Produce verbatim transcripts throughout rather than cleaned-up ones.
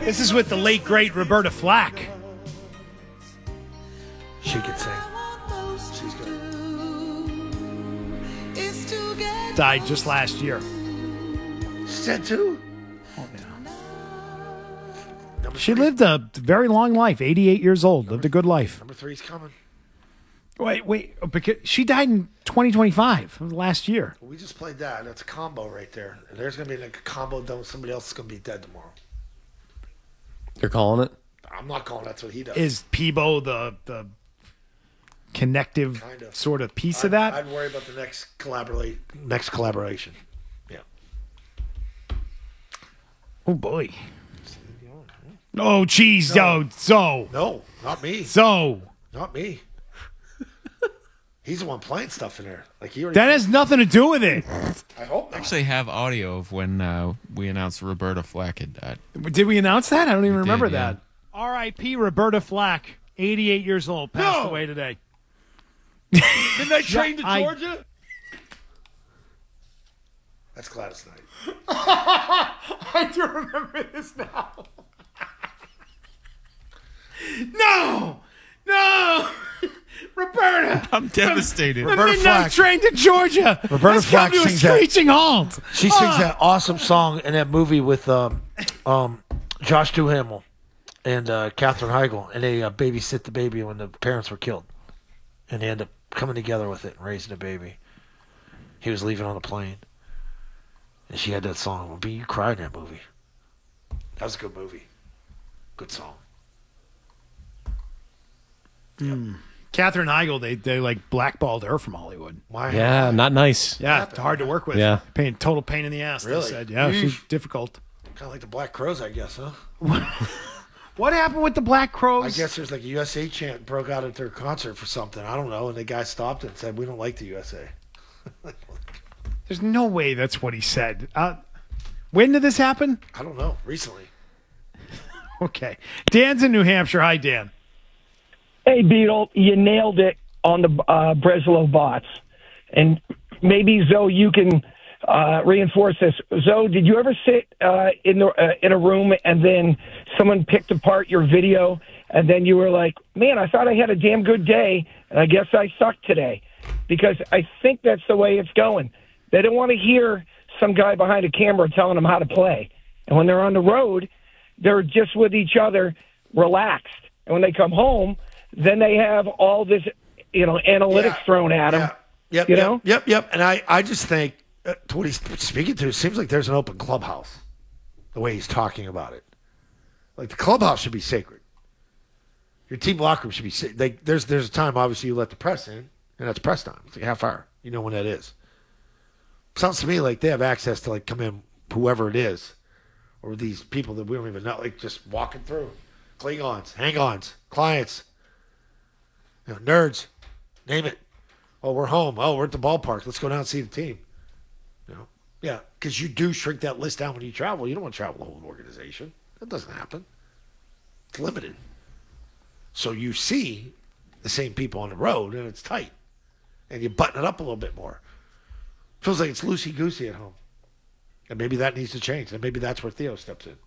This is with the late, great Roberta Flack. She could sing. She's good. Died just last year. She's dead too? Oh, yeah. Number She three. lived a very long life, eighty-eight years old. Lived a good life. Number three's coming. Wait, wait. Because she died in twenty twenty-five, last year. We just played that. That's a combo right there. And there's going to be like a combo done with somebody else that's going to be dead tomorrow. You're calling it? I'm not calling that's what he does. Is Peebo the the connective Kind of. sort of piece I'd, of that? I'd worry about the next collaborate, next collaboration. Yeah. Oh, boy. Oh, geez. No. Yo, so. No, not me. So. Not me. He's the one playing stuff in there. Like he already. That has nothing to do with it. I hope not. Actually, have audio of when uh, we announced Roberta Flack had died. Did we announce that? I don't even We remember did, yeah. that. R I P Roberta Flack, eighty-eight years old, passed No. away today. Didn't I train to I- Georgia? That's Gladys Knight. I do remember this now. No! No! Roberta! I'm devastated. The Roberta midnight Flack. train to Georgia. Roberta Let's come Flack to a sings that- screeching halt. She sings Ah. that awesome song in that movie with um, um, Josh Duhamel and uh, Katherine Heigl, and they uh, babysit the baby when the parents were killed, and they end up coming together with it and raising a baby. He was leaving on a plane, and she had that song. Well, B, you cried in that movie. That was a good movie. Good song. Catherine Heigl, they, they like blackballed her from Hollywood. Why? Yeah, not nice. Yeah, it's hard to work with. Yeah. Pain, total pain in the ass, Really? they said. Yeah, she's Yeesh. difficult. Kind of like the Black Crows, I guess, huh? What happened with the Black Crows? I guess there's like a U S A chant broke out at their concert for something. I don't know, and the guy stopped it and said, "We don't like the U S A." There's no way that's what he said. Uh, when did this happen? I don't know. Recently. Okay. Dan's in New Hampshire. Hi, Dan. Hey, Beetle, you nailed it on the uh, Breslow bots. And maybe, Zoe, you can uh, reinforce this. Zoe, did you ever sit uh, in, the, uh, in a room and then someone picked apart your video and then you were like, man, I thought I had a damn good day, and I guess I sucked today? Because I think that's the way it's going. They don't want to hear some guy behind a camera telling them how to play. And when they're on the road, they're just with each other, relaxed. And when they come home, then they have all this, you know, analytics Yeah. thrown at them. Yeah. Yep. You yep, know? Yep. Yep. And I, I just think uh, to what he's speaking to, it seems like there's an open clubhouse. The way he's talking about it, like the clubhouse should be sacred. Your team locker room should be. sa- They, there's there's a time obviously you let the press in, and that's press time. It's like a half hour. You know when that is. Sounds to me like they have access to like come in whoever it is, or these people that we don't even know, like just walking through, Klingons, hang-ons, clients. You know, nerds, name it. Oh, we're home. Oh, we're at the ballpark. Let's go down and see the team. You know, yeah, because you do shrink that list down when you travel. You don't want to travel the whole organization. That doesn't happen. It's limited. So you see the same people on the road, and it's tight, and you button it up a little bit more. Feels like it's loosey goosey at home, and maybe that needs to change. And maybe that's where Theo steps in.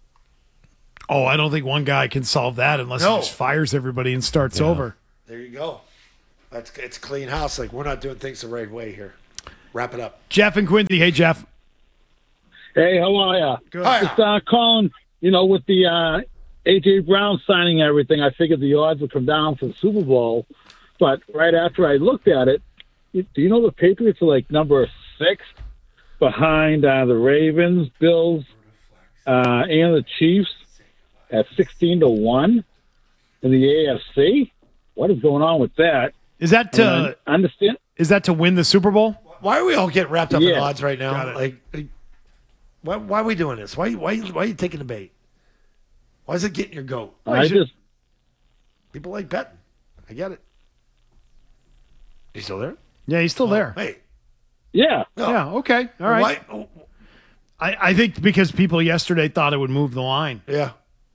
Oh, I don't think one guy can solve that unless No. he just fires everybody and starts Yeah. over. There you go. That's it's clean house. Like we're not doing things the right way here. Wrap it up. Jeff and Quincy. Hey, Jeff. Hey, how are ya? Good. Hi. Just uh, calling, you know, with the uh, A J Brown signing and everything, I figured the odds would come down for the Super Bowl. But right after I looked at it, you- do you know the Patriots are like number six behind uh, the Ravens, Bills, uh, and the Chiefs at sixteen to one in the A F C? What is going on with that? Is that to I understand. is that to win the Super Bowl? Why are we all getting wrapped up in Yeah. odds right Got now? it. Like, like, why, why are we doing this? Why, why, why are you taking the bait? Why is it getting your goat? I just People like betting. I get it. You still there? Yeah, he's still there. Hey. yeah. No. Yeah. Okay. All right. Why? I, I think because people yesterday thought it would move the line Yeah.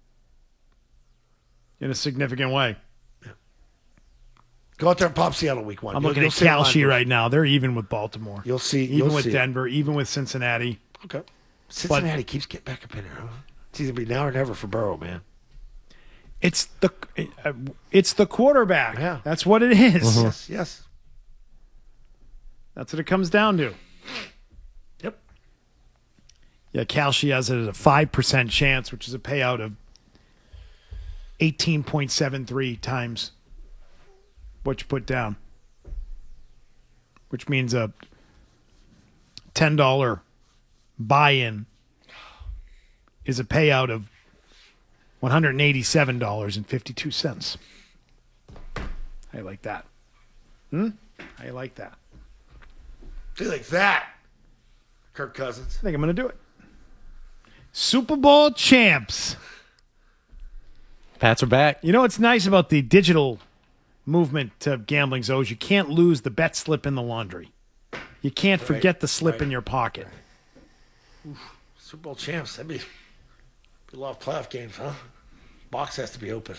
in a significant way. Go out there and pop Seattle week one. I'm You'll- looking you'll at see the line Calshi move. right now. They're even with Baltimore. You'll see. Even you'll with see it. Denver, even with Cincinnati. Okay. Cincinnati keeps getting back up in there, huh? It's either be now or never for Burrow, man. It's the uh, it's the quarterback. Yeah. That's what it is. Yes, yes. That's what it comes down to. Yep. Yeah, Kalshi has it at a five percent chance, which is a payout of eighteen point seven three times what you put down, which means a ten dollars buy-in is a payout of one hundred eighty-seven dollars and fifty-two cents. How you like that? Hmm? How you like that? Do you like that, Kirk Cousins? I think I'm going to do it. Super Bowl champs. Pats are back. You know what's nice about the digital movement to gambling zones? You can't lose the bet slip in the laundry. You can't forget the slip right. in your pocket. Oof. Super Bowl champs. That'd be, be a lot of playoff games, huh? Box has to be open.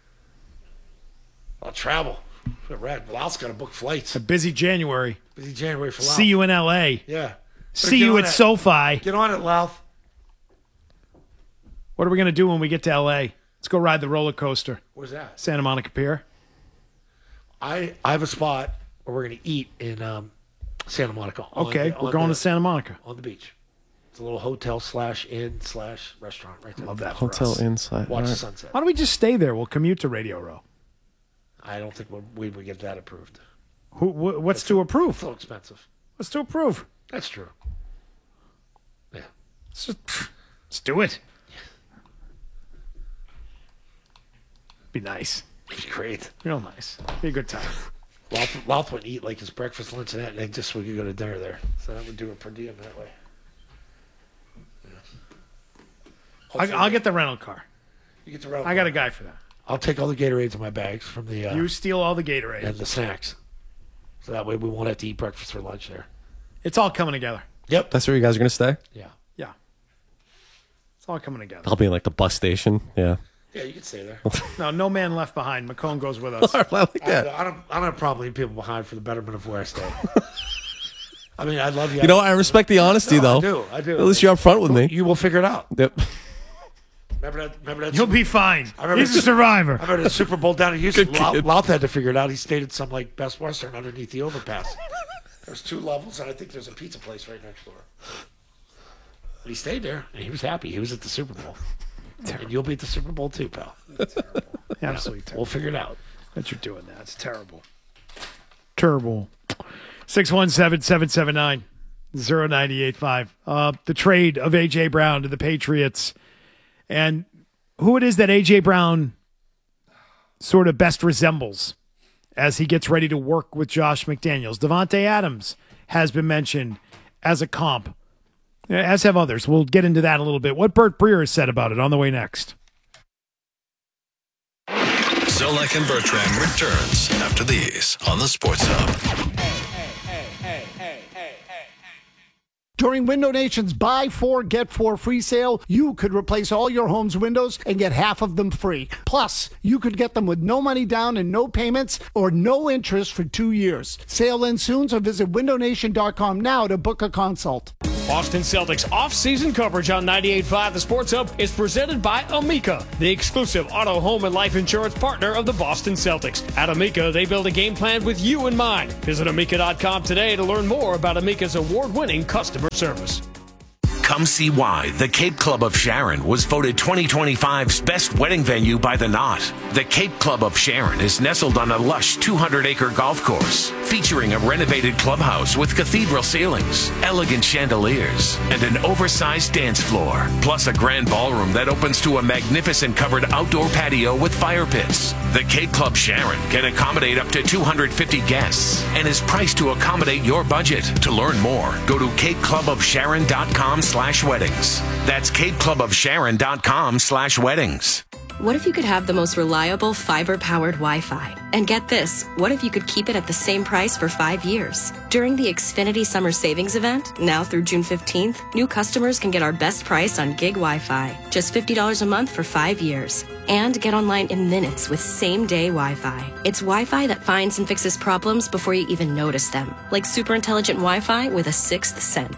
I'll travel. Red. Lal's got to book flights. A busy January. Busy January for Lal. See you in L A. Yeah. See you at it. SoFi. Get on it, Lal. What are we going to do when we get to L A? Let's go ride the roller coaster. Where's that? Santa Monica Pier. I I have a spot where we're going to eat in um, Santa Monica. on Okay, the- we're on going the- to Santa Monica. on the beach. It's a little hotel slash inn slash restaurant right there. Love that for Hotel us. inside. Watch All the right. sunset. Why don't we just stay there? We'll commute to Radio Row. I don't think we we would get that approved. Who, wh- what's to approve? So expensive. What's to approve? That's true. Yeah. Let's, just, let's do it. Be nice. It'd be great. Real nice. Be a good time. Louth, Louth would eat like his breakfast, lunch, and that, and then just so we could go to dinner there. So that would do it per diem that way. I, I'll get the rental car. You get the rental I got car. a guy for that. I'll take all the Gatorades in my bags from the uh, You steal all the Gatorade. and the snacks, so that way we won't have to eat breakfast or lunch there. It's all coming together. Yep. That's where you guys are going to stay? Yeah. Yeah. It's all coming together. I'll be in like the bus station. Yeah. Yeah, you can stay there. No, no man left behind. McCone goes with us. I like I, that. I don't. I don't have a problem leaving people behind for the betterment of where I stay. I mean, I love you. You know, I respect the honesty, No, though. I do. I do. At least you're up front with me. You will figure it out. Yep. Remember that? Remember that? You'll be fine. I remember He's a survivor. I remember the Super Bowl down in Houston. Good Louth, kid. Louth had to figure it out. He stayed at some like Best Western underneath the overpass. There's two levels, and I think there's a pizza place right next door. But he stayed there, and he was happy. He was at the Super Bowl. And you'll be at the Super Bowl too, pal. Absolutely terrible. We'll figure it out. That you're doing that. It's terrible. Terrible. six one seven, seven seven nine, zero nine eight five. Uh, the trade of A J. Brown to the Patriots. And who it is that A J. Brown sort of best resembles as he gets ready to work with Josh McDaniels. Devontae Adams has been mentioned as a comp, as have others. We'll get into that a little bit. What Bert Breer has said about it on the way next. Zolak and Bertrand returns after these on the Sports Hub. During Window Nation's Buy Four, Get Four free sale, you could replace all your home's windows and get half of them free. Plus, you could get them with no money down and no payments or no interest for two years. Sale ends soon, so visit window nation dot com now to book a consult. Boston Celtics off-season coverage on ninety-eight point five The Sports Hub is presented by Amica, the exclusive auto, home, and life insurance partner of the Boston Celtics. At Amica, they build a game plan with you in mind. Visit amica dot com today to learn more about Amica's award-winning customer service. Come see why the Cape Club of Sharon was voted twenty twenty-five's best wedding venue by The Knot. The Cape Club of Sharon is nestled on a lush two hundred acre golf course, featuring a renovated clubhouse with cathedral ceilings, elegant chandeliers, and an oversized dance floor, plus a grand ballroom that opens to a magnificent covered outdoor patio with fire pits. The Cape Club Sharon can accommodate up to two hundred fifty guests and is priced to accommodate your budget. To learn more, go to cape club of sharon dot com slash weddings. That's cape club of sharon dot com slash weddings. What if you could have the most reliable fiber-powered Wi-Fi? And get this, what if you could keep it at the same price for five years? During the Xfinity Summer Savings Event, now through June fifteenth, new customers can get our best price on gig Wi-Fi, just fifty dollars a month for five years. And get online in minutes with same-day Wi-Fi. It's Wi-Fi that finds and fixes problems before you even notice them, like super intelligent Wi-Fi with a sixth sense.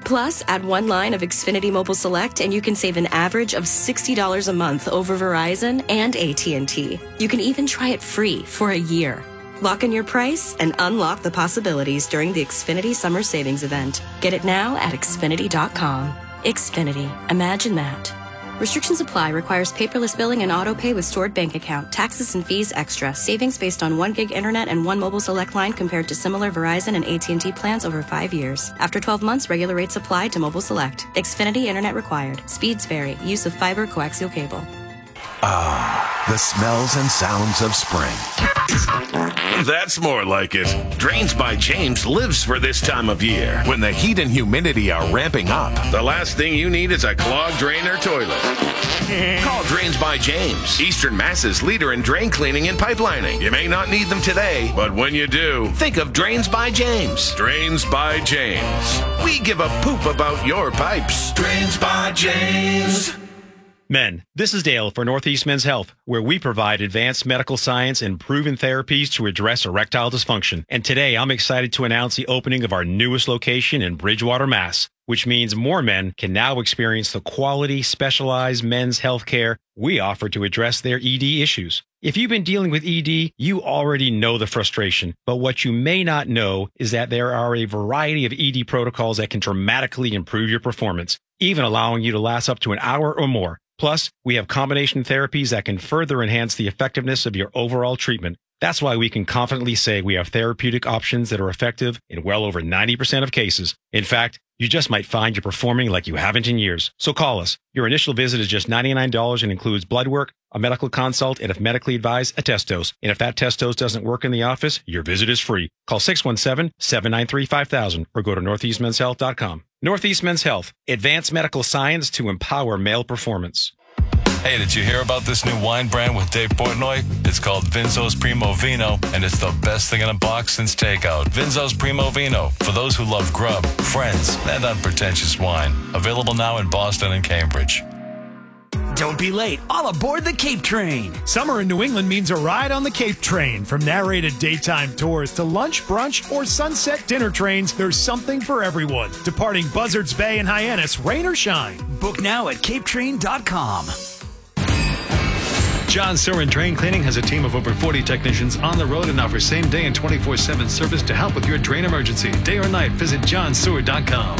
Plus, add one line of Xfinity Mobile Select and you can save an average of sixty dollars a month over Verizon and A T and T. You can even try it free for a year. Lock in your price and unlock the possibilities during the Xfinity Summer Savings Event. Get it now at Xfinity dot com. Xfinity. Imagine that. Restrictions apply. Requires paperless billing and auto pay with stored bank account. Taxes and fees extra. Savings based on one gig internet and one mobile select line compared to similar Verizon and A T and T plans over five years. After twelve months, regular rates apply to mobile select. Xfinity internet required. Speeds vary. Use of fiber coaxial cable. Ah, the smells and sounds of spring. That's more like it. Drains by James lives for this time of year when the heat and humidity are ramping up. The last thing you need is a clogged drain or toilet. Call Drains by James, Eastern Mass's leader in drain cleaning and pipelining. You may not need them today, but when you do, think of Drains by James. Drains by James. We give a poop about your pipes. Drains by James. Men, this is Dale for Northeast Men's Health, where we provide advanced medical science and proven therapies to address erectile dysfunction. And today, I'm excited to announce the opening of our newest location in Bridgewater, Mass, which means more men can now experience the quality, specialized men's health care we offer to address their E D issues. If you've been dealing with E D, you already know the frustration. But what you may not know is that there are a variety of E D protocols that can dramatically improve your performance, even allowing you to last up to an hour or more. Plus, we have combination therapies that can further enhance the effectiveness of your overall treatment. That's why we can confidently say we have therapeutic options that are effective in well over ninety percent of cases. In fact, you just might find you're performing like you haven't in years. So call us. Your initial visit is just ninety-nine dollars and includes blood work, a medical consult, and if medically advised, a test dose. And if that test dose doesn't work in the office, your visit is free. Call six one seven, seven nine three, five thousand or go to northeast men's health dot com. Northeast Men's Health, advanced medical science to empower male performance. Hey, did you hear about this new wine brand with Dave Portnoy? It's called Vinzo's Primo Vino, and it's the best thing in a box since takeout. Vinzo's Primo Vino, for those who love grub, friends, and unpretentious wine. Available now in Boston and Cambridge. Don't be late. All aboard the Cape Train. Summer in New England means a ride on the Cape Train. From narrated daytime tours to lunch, brunch, or sunset dinner trains, there's something for everyone. Departing Buzzards Bay and Hyannis, rain or shine. Book now at cape train dot com. John Surin Drain Cleaning has a team of over forty technicians on the road and offers same-day and twenty-four seven service to help with your drain emergency. Day or night, visit john sewer dot com.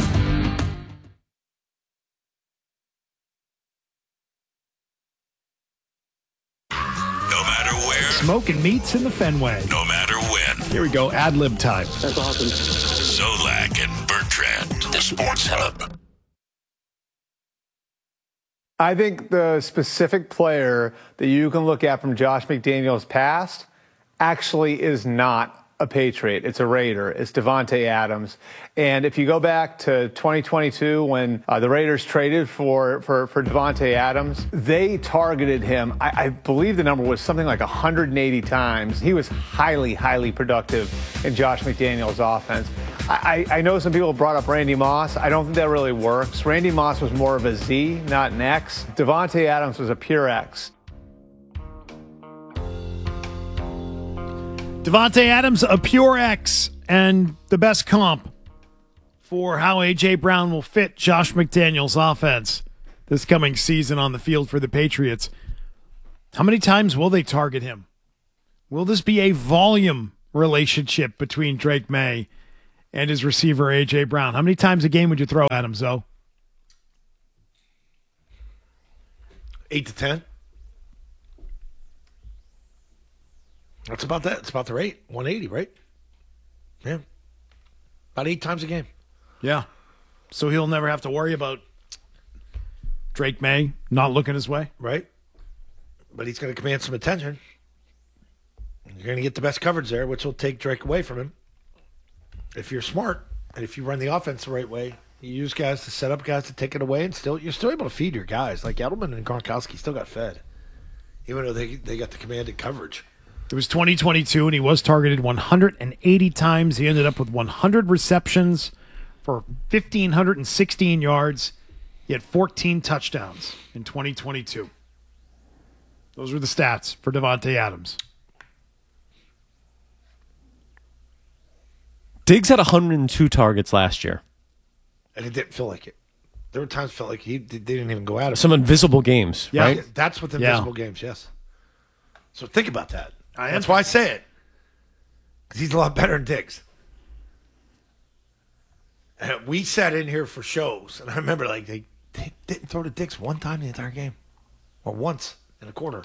No matter where. Smoking meats in the Fenway. No matter when. Here we go, ad-lib time. That's awesome. Zolak and Bertrand, the Sports Hub. I think the specific player that you can look at from Josh McDaniels' past actually is not a Patriot. It's a Raider. It's Davante Adams. And if you go back to twenty twenty-two when uh, the Raiders traded for, for, for Davante Adams, they targeted him. I, I believe the number was something like one hundred eighty times. He was highly, highly productive in Josh McDaniels' offense. I, I know some people brought up Randy Moss. I don't think that really works. Randy Moss was more of a Z, not an X. Davante Adams was a pure X. Davante Adams, a pure X, and the best comp for how A J. Brown will fit Josh McDaniels' offense this coming season on the field for the Patriots. How many times will they target him? Will this be a volume relationship between Drake May and his receiver, A J. Brown? How many times a game would you throw at him, Zoe? Eight to ten. That's about that. It's about the rate. one eighty, right? Yeah. About eight times a game. Yeah. So he'll never have to worry about Drake May not looking his way. Right. But he's going to command some attention. You're going to get the best coverage there, which will take Drake away from him. If you're smart, and if you run the offense the right way, you use guys to set up guys to take it away, and still you're still able to feed your guys. Like Edelman and Gronkowski still got fed, even though they they got the commanded coverage. It was twenty twenty-two, and he was targeted one hundred eighty times. He ended up with one hundred receptions for one thousand five hundred sixteen yards. He had fourteen touchdowns in twenty twenty-two. Those were the stats for Davante Adams. Diggs had one hundred two targets last year. and it didn't feel like it. There were times it felt like he they didn't even go at it. Some invisible games, Yeah, right? that's what the Yeah. invisible games. Yes. So think about that. I That's am. why I say it. 'Cause he's a lot better than Diggs. And we sat in here for shows, and I remember like they, they didn't throw to Diggs one time in the entire game, or once in a quarter.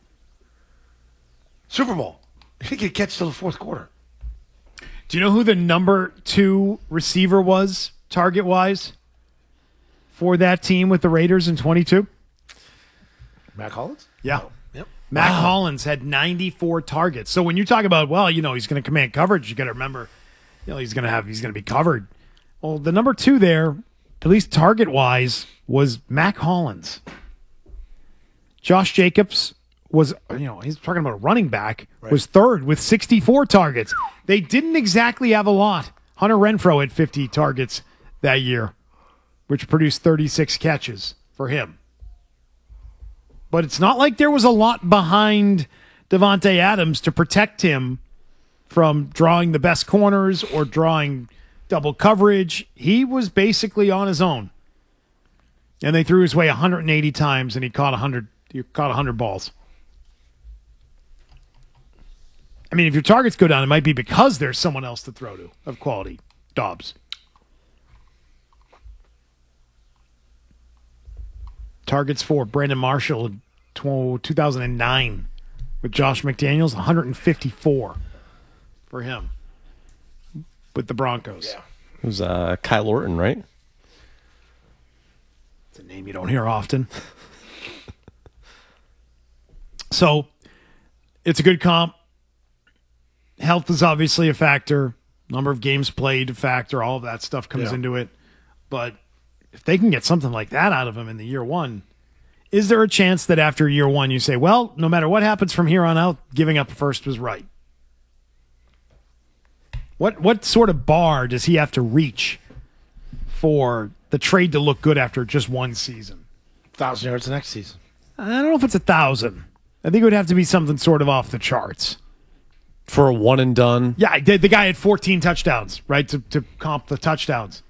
Super Bowl, he didn't get a catch till the fourth quarter. Do you know who the number two receiver was, target wise, for that team with the Raiders in twenty-two? Mac Hollins? Yeah. Yep. Mac Hollins had ninety-four targets. So when you talk about, well, you know, he's going to command coverage, you got to remember, you know, he's going to have, he's going to be covered. Well, the number two there, at least target wise, was Mac Hollins. Josh Jacobs was, you know, he's talking about a running back, Right. was third with sixty-four targets. They didn't exactly have a lot. Hunter Renfrow had fifty targets that year, which produced thirty-six catches for him. But it's not like there was a lot behind Davante Adams to protect him from drawing the best corners or drawing double coverage. He was basically on his own. And they threw his way one hundred eighty times, and he caught one hundred, he caught one hundred balls. I mean, if your targets go down, it might be because there's someone else to throw to of quality. Dobbs. Targets for Brandon Marshall in two thousand nine with Josh McDaniels, one hundred fifty-four for him with the Broncos. Yeah. It was uh, Kyle Orton, right? It's a name you don't hear often. So it's a good comp. Health is obviously a factor. Number of games played a factor. All of that stuff comes Yeah. into it. But if they can get something like that out of him in the year one, is there a chance that after year one you say, well, no matter what happens from here on out, giving up first was right? What what sort of bar does he have to reach for the trade to look good after just one season? Thousand yards next season. I don't know if it's a thousand. I think it would have to be something sort of off the charts. For a one and done. Yeah, the, the guy had fourteen touchdowns, right, to, to comp the touchdowns.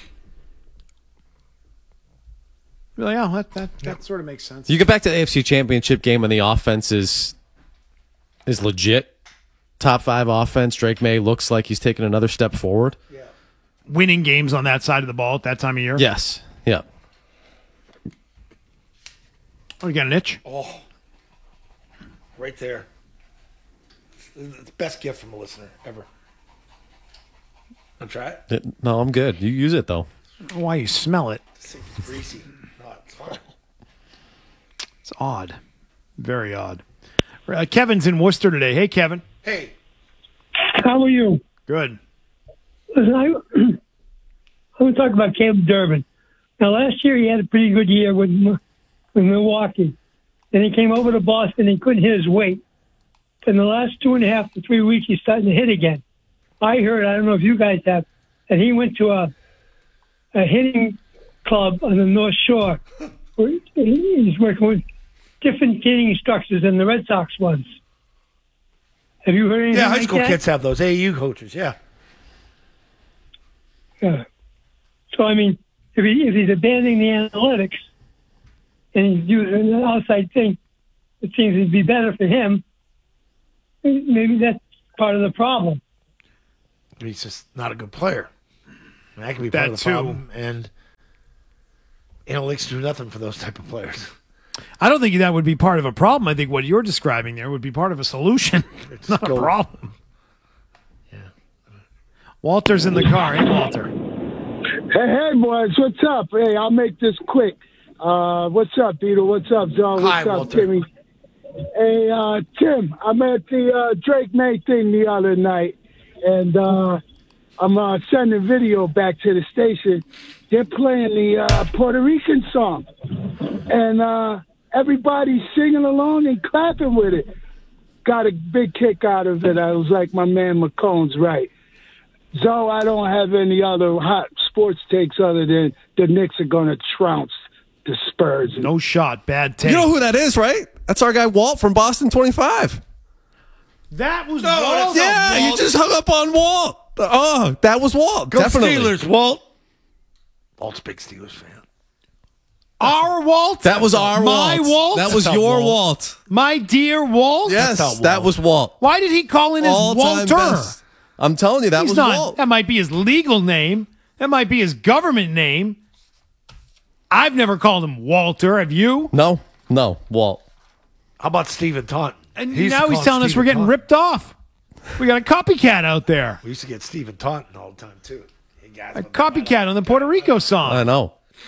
Well, yeah, that, that, that sort of makes sense. You get back to the A F C Championship game and the offense is is legit. Top five offense. Drake May looks like he's taking another step forward. Winning games on that side of the ball at that time of year? Yes. Yeah. Oh, you got an itch? Oh, right there. It's the best gift from a listener ever. Want to try it? It- no, I'm good. You use it, though. I don't know why you smell it. It's greasy. No, it's fine. It's odd. Very odd. Uh, Kevin's in Worcester today. Hey, Kevin. Hey. How are you? Good. Listen, I, I want to talk about Caleb Durbin. Now, last year he had a pretty good year with, with Milwaukee. Then he came over to Boston and couldn't hit his weight. In the last two and a half to three weeks, he's starting to hit again. I heard, I don't know if you guys have, that he went to a, a hitting club on the North Shore. Where he's working with different hitting instructors than the Red Sox ones. Have you heard anything Yeah, high like school that? kids have those. A A U coaches, yeah. Yeah. So, I mean, if, he, if he's abandoning the analytics and he's using an outside thing that seems to be better for him, maybe that's part of the problem. He's just not a good player. I mean, that could be That part of the too. problem. And analytics do nothing for those type of players. I don't think that would be part of a problem. I think what you're describing there would be part of a solution, not a go- problem. Yeah. Walter's in the car. Hey, Walter. Hey, hey, boys, what's up? Hey, I'll make this quick. Uh, what's up, Peter? What's up, John? What's Hi, up, Walter. Timmy? Hey, uh, Tim, I'm at the uh, Drake May thing the other night, and uh, I'm uh, sending video back to the station. They're playing the uh, Puerto Rican song, and uh, everybody's singing along and clapping with it. Got a big kick out of it. I was like, my man McCone's right. So I don't have any other hot sports takes other than the Knicks are going to trounce the Spurs. No shot. Bad take. You know who that is, right? That's our guy Walt from Boston twenty-five. That was No, Walt. Yeah, you just hung up on Walt. Oh, that was Walt. Go definitely. Steelers, Walt. Walt's a big Steelers fan. Our Walt? That was our My Walt. Walt? That was That's your not Walt. My dear Walt? Yes, That's not that Walt. was Walt. Why did he call in his All-time Walter? best. I'm telling you, that He's was not, Walt. That might be his legal name. That might be his government name. I've never called him Walter. Have you? No, no, Walt. How about Stephen Taunton? And He used to now call he's him telling us Stephen we're getting Taunton. ripped off. We got a copycat out there. We used to get Stephen Taunton all the time, too. Hey, guys, A copycat on the Puerto Rico song. I know.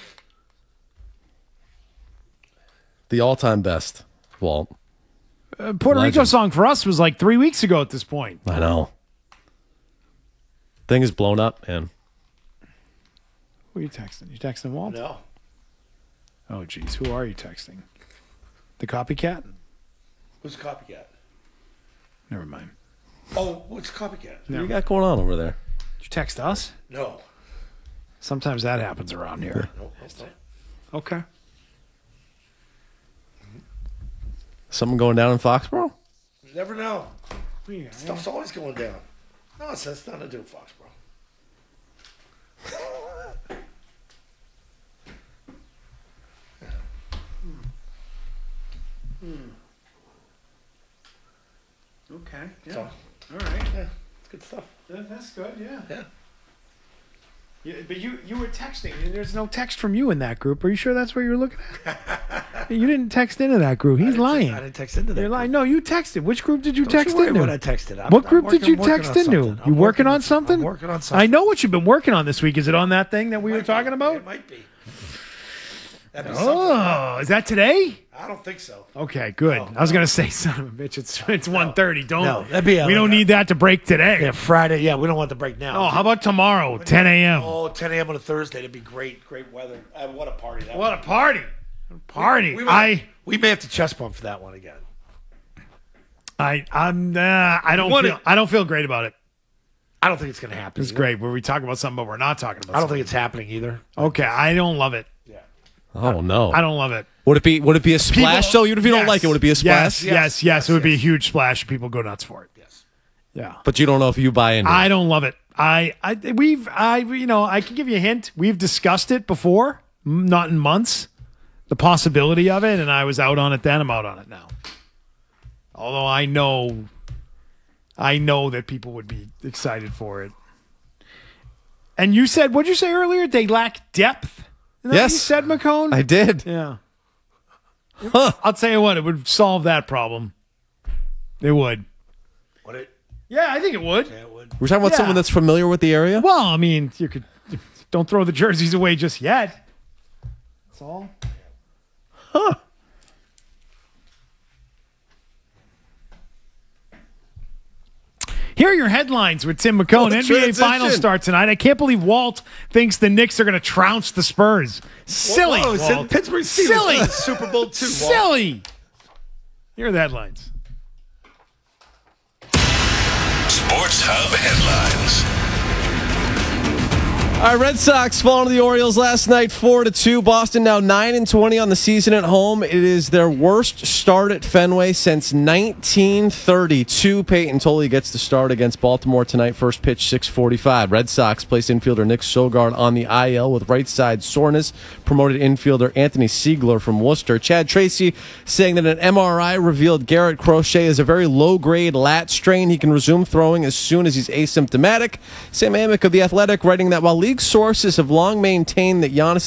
The all-time best, Walt. Uh, Puerto Rico Legend. song for us was like three weeks ago at this point. I know. Thing is blown up, man. Who are you texting? You texting Walt? No. Oh, geez. Who are you texting? The copycat? Who's Copycat? Never mind. Oh, what's Copycat? What you got going on over there? Did you text us? No. Sometimes that happens around here. No, no, no. Okay. Something going down in Foxborough? You never know. Stuff's always going down. No, it's that's nothing to do with Foxborough. Hmm. Okay. Yeah. So, All right. yeah, it's good stuff. That- that's good. Yeah. Yeah. Yeah, but you you were texting. and There's no text from you in that group. Are you sure that's what you were looking at? You didn't text into that group. He's lying. I didn't text into that. You're lying. No, you texted. Which group did you Don't text you worry into? what I texted. I'm- what I'm group working- did you I'm working text on into? something. You I'm working working on on- something? I'm working on something. I know what you've been working on this week. Is it on that thing that we were talking about? It might be. That'd be something. Oh, is that today? I don't think so. Okay, good. I was gonna say, son of a bitch, it's it's one thirty. Don't No, that'd be a- we don't need that to break today. Yeah, Friday. Yeah, we don't want the break now. Oh, how about tomorrow, ten a.m. Oh, ten a.m. on a Thursday. That'd be great. Great weather. Uh, what a party that What would a party! Party. We, we, I may, we may have to chest bump for that one again. I I'm uh, I don't What feel a- I don't feel great about it. I don't think it's going to happen. It's either. great where we talk about something, but we're not talking about. I don't something. think it's happening either. Okay, I don't love it. Oh, no. I don't love it. Would it be Would it be a splash, People- though? Even if you don't yes, like it, would it be a splash? Yes, yes, yes. It would be a huge splash. People go nuts for it. Yes. Yeah. But you don't know if you buy into it. I don't love it. I, I, we've, I, you know, I can give you a hint. We've discussed it before, m- not in months, the possibility of it, and I was out on it then. I'm out on it now. Although I know, I know that people would be excited for it. And you said, what'd you say earlier? They lack depth. Is that what Yes. you said, McCone? I did. Yeah. Huh. I'll tell you what, it would solve that problem. It would. Would it? Yeah, I think it would. Yeah, it would. We're talking about Yeah. someone that's familiar with the area? Well, I mean, you could don't throw the jerseys away just yet. That's all. Huh. Here are your headlines with Tim McCone. Oh, N B A transition. Finals start tonight. I can't believe Walt thinks the Knicks are going to trounce the Spurs. Silly, Whoa, it's in Walt. Pittsburgh Steelers. Silly. Super Bowl two. Walt. Silly. Here are the headlines. Sports Hub headlines. All right, Red Sox falling to the Orioles last night, four to two. Boston now nine and twenty on the season at home. It is their worst start at Fenway since nineteen thirty-two. Peyton Tolley gets the start against Baltimore tonight. First pitch, six forty-five. Red Sox placed infielder Nick Sogard on the I L with right side soreness. Promoted infielder Anthony Siegler from Worcester. Chad Tracy saying that an M R I revealed Garrett Crochet is a very low-grade lat strain. He can resume throwing as soon as he's asymptomatic. Sam Amick of The Athletic writing that while league sources have long maintained that Giannis